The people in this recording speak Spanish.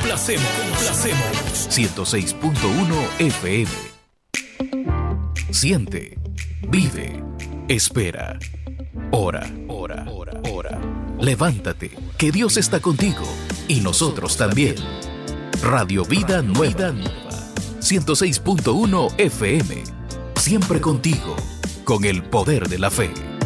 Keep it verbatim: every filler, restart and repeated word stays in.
complacemos, complacemos. ciento seis punto uno F M. Siente, vive, espera. Ora, ora, ora, ora. Levántate, que Dios está contigo y nosotros también. Radio Vida Nueva, ciento seis punto uno F M. Siempre contigo, con el poder de la fe.